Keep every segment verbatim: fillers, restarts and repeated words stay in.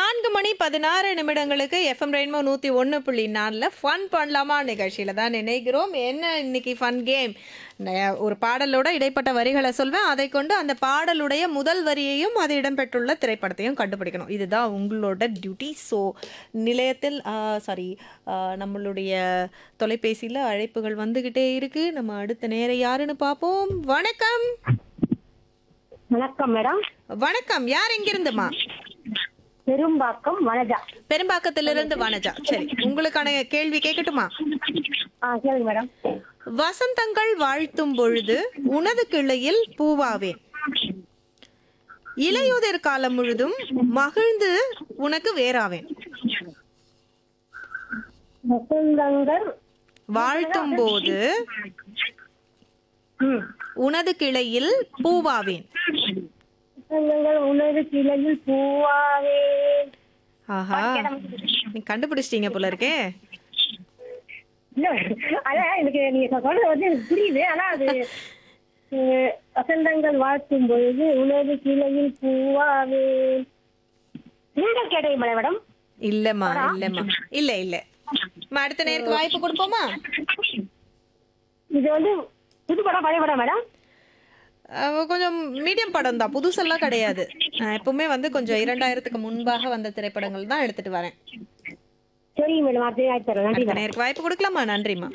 நான்கு மணி பதினாறு நிமிடங்களுக்கு எஃப்எம் ரெயின்போ நூற்றி ஒன்று புள்ளி நாலில் ஃபன் பண்ணலாமா நிகழ்ச்சியில் தான் நினைக்கிறோம். என்ன இன்னைக்கு ஃபன் கேம், ஒரு பாடலோட இடைப்பட்ட வரிகளை சொல்வேன். அதை கொண்டு அந்த பாடலுடைய முதல் வரியையும் அது இடம்பெற்றுள்ள திரைப்படத்தையும் கண்டுபிடிக்கணும். இதுதான் உங்களோட டியூட்டி. ஸோ நிலையத்தில் சாரி நம்மளுடைய தொலைபேசியில் அழைப்புகள் வந்துக்கிட்டே இருக்கு. நம்ம அடுத்த நேரம் யாருன்னு பார்ப்போம். வணக்கம். வணக்கம் மேடம். வணக்கம். யார் எங்கிருந்துமா? பெரும்பாக்கம் வனஜா. பெரும்பாக்கத்திலிருந்து வனஜா. சரி, உங்களுக்கான கேள்வி கேட்கட்டுமா? ஆ கேளுங்க மேடம். வசந்தங்கள் வாழ்த்தும் பொழுது உனது கிளையில் பூவாவேன், இலையுதிர் காலம் முழுதும் மகிழ்ந்து உனக்கு வேறாவேன். வசந்தங்கள் வாழ்த்தும் போது ம் உனது கிளையில் பூவாவேன். வசந்தங்கள் உனது கிளையில் பூவாவே. ஆஹா, நீ கண்டுபிடிச்சிட்டீங்க போல இருக்கே. இல்ல அதான் எனக்கு நீங்க சொல்றது வந்து எனக்கு புரியுது. ஆனா அது அஹ், வசந்தங்கள் வாழ்த்தும் பொழுது உனது கிளையில் பூவாவே. நீங்கள் கேட்டீங்க மேடம். இல்லம்மா இல்லம்மா இல்ல இல்ல. அம்மா, அடுத்த நேரத்துக்கு வாய்ப்பு கொடுப்போமா? இது வந்து புது படம் பழைய படம் மேடம்? அஹ் கொஞ்சம் மீடியம் படம் தான், புதுசெல்லாம் கிடையாது. நான் எப்பவுமே வந்து கொஞ்சம் இரண்டாயிரத்துக்கு முன்பாக வந்த திரைப்படங்கள் தான் எடுத்துட்டு வரேன். சரிங்க மேடம், அடுத்த ஆயிரத்தி தரேன். நன்றி அடுத்த மேடம். நேருக்கு வாய்ப்பு கொடுக்கலாமா? நன்றிம்மா.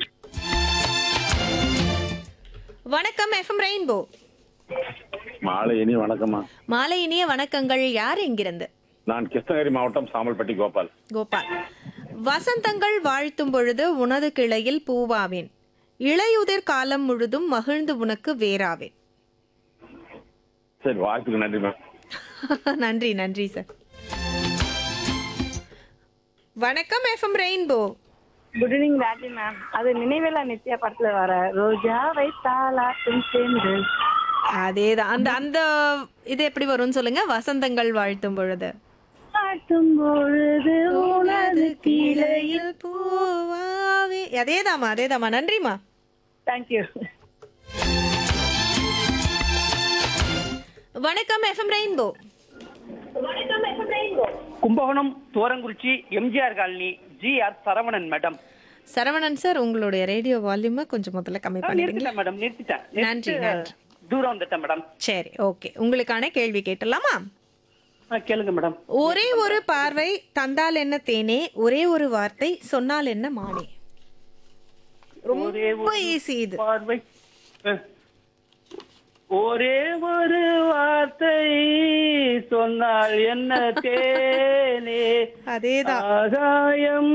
வணக்கம் எஃப்எம் ரெயின்போ. மாலை இனி வணக்கம்மா. மாலை இனிய வணக்கங்கள். யார் எங்கிருந்து? நான் கிருஷ்ணகிரி மாவட்டம் சாமல்பட்டி கோபால். கோபால். வசந்தங்கள் வாழ்த்தும் பொழுது உனது கிளையில் பூவாவேன், இளையுதிர் காலம் முழுதும் மகிழ்ந்து உனக்கு வேறாவேன். சரி, வாய்ப்புக்கு நன்றி மேம். நன்றி நன்றி சார். வணக்கம் FM rainbow. Good evening Raji ma'am. அது நினைவேலா நித்யா படத்துல வர ரோஜா வைத்தாலாட்டும் சேர்ந்து. அதேதான். அந்த அந்த இது எப்படி வரும்னு சொல்லுங்க. வசந்தங்கள் வாழ்த்தும் பொழுது காட்டும் பொழுது உனது கீழே. கிளையில் பூவாவே. அதேதாம்மா அதேதாம்மா. நன்றிம்மா. தேங்க்யூ. வணக்கம் FM rainbow. Kumbakonam Thorankurichi MGR colony G R Saravanan madam. Saravanan sir, உங்களுடைய ரேடியோ வால்யூமை கொஞ்சம் முதல்ல கம்மி பண்ணிடுங்க. நிறுத்திட்டேன் மேடம், நிறுத்திட்டேன். நன்றி, நிறுத்து, நன்றி. தூரம் வந்துட்டேன் மேடம். சரி, ஓகே. உங்களுக்கான கேள்வி கேட்டலாமா? ஆ, கேளுங்க மேடம். ஒரே ஒரு பார்வை தந்தால் என்ன தேனே, ஒரே ஒரு வார்த்தை சொன்னால் என்ன மானே. ஒரே ரொம்ப ஒரு ஈஸி இது. பார்வை. அஹ். ஒரே ஒரு வார்த்தை சொன்னால் என்ன தேனே. அதேதான். ஆகாயம்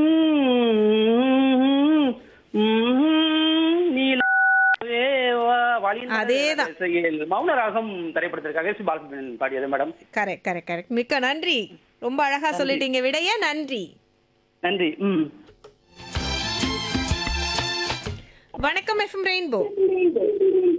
நீலவே வா. வழியில் அதேதான். இசையில் மௌன ராகம் திரைப்படத்திற்காக எஸ் பி பாலசுப்ரமணியன் பாடியது மேடம். Correct correct correct. மிக்க நன்றி. ரொம்ப அழகா சொல்லிட்டீங்க விடைய. நன்றி. நன்றி. ம் வணக்கம் எஃப்எம் ரெயின்போ.